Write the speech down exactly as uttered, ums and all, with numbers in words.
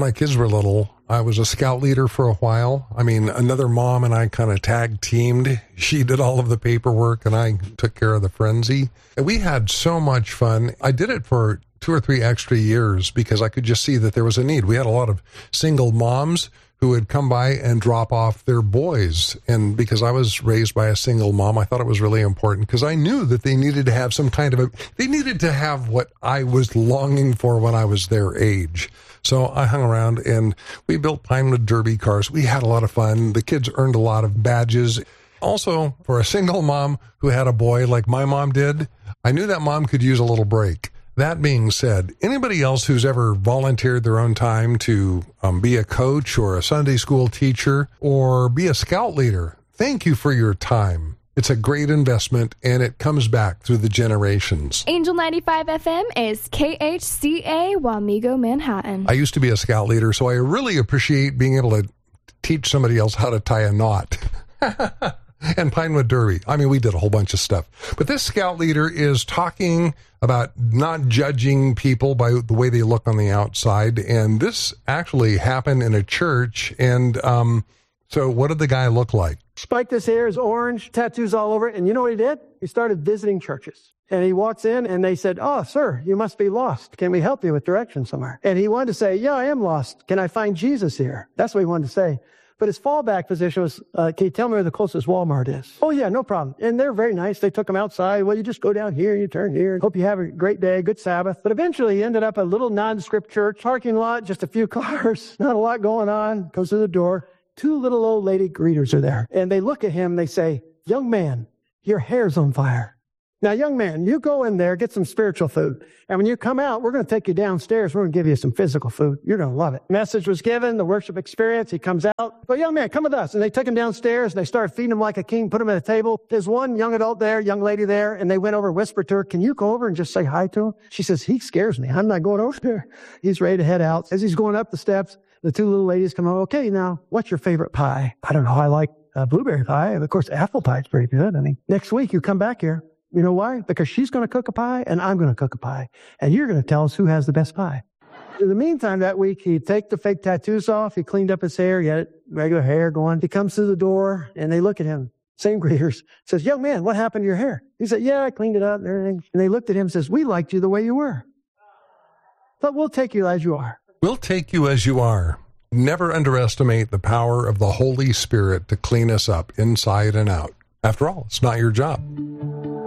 my kids were little, I was a scout leader for a while. I mean, another mom and I kind of tag teamed. She did all of the paperwork and I took care of the frenzy. And we had so much fun. I did it for two or three extra years because I could just see that there was a need. We had a lot of single moms who would come by and drop off their boys. And because I was raised by a single mom, I thought it was really important because I knew that they needed to have some kind of a, they needed to have what I was longing for when I was their age. So I hung around and we built Pinewood Derby cars. We had a lot of fun. The kids earned a lot of badges. Also, for a single mom who had a boy like my mom did, I knew that mom could use a little break. That being said, anybody else who's ever volunteered their own time to um, be a coach or a Sunday school teacher or be a scout leader, thank you for your time. It's a great investment, and it comes back through the generations. Angel ninety-five F M is K H C A Wamego, Manhattan. I used to be a scout leader, so I really appreciate being able to teach somebody else how to tie a knot. And Pinewood Derby. I mean, we did a whole bunch of stuff. But this scout leader is talking about not judging people by the way they look on the outside. And this actually happened in a church. And um, so what did the guy look like? Spiked his hair is orange, tattoos all over it. And you know what he did? He started visiting churches. And he walks in and they said, "Oh, sir, you must be lost. Can we help you with direction somewhere?" And he wanted to say, "Yeah, I am lost. Can I find Jesus here?" That's what he wanted to say. But his fallback position was, uh, "Can you tell me where the closest Walmart is?" "Oh, yeah, no problem." And they're very nice. They took him outside. "Well, you just go down here, you turn here. Hope you have a great day, good Sabbath." But eventually he ended up at a little nondescript church, parking lot, just a few cars, not a lot going on. Goes to the door. Two little old lady greeters are there. And they look at him, they say, "Young man, your hair's on fire. Now, young man, you go in there, get some spiritual food. And when you come out, we're going to take you downstairs. We're going to give you some physical food. You're going to love it." Message was given, the worship experience. He comes out. "Well, young man, come with us." And they take him downstairs and they started feeding him like a king, put him at a table. There's one young adult there, young lady there. And they went over, whispered to her, "Can you go over and just say hi to him?" She says, "He scares me. I'm not going over there." He's ready to head out. As he's going up the steps, the two little ladies come over. "Okay, now, what's your favorite pie?" "I don't know. I like uh, blueberry pie. And of course, apple pie is pretty good. I mean, next week you come back here. You know why? Because she's going to cook a pie and I'm going to cook a pie. And you're going to tell us who has the best pie." In the meantime, that week, he'd take the fake tattoos off. He cleaned up his hair. He had regular hair going. He comes through the door and they look at him. Same greeters. Says, "Young man, what happened to your hair?" He said, "Yeah, I cleaned it up and everything." And they looked at him and says, "We liked you the way you were. But we'll take you as you are." We'll take you as you are. Never underestimate the power of the Holy Spirit to clean us up inside and out. After all, it's not your job.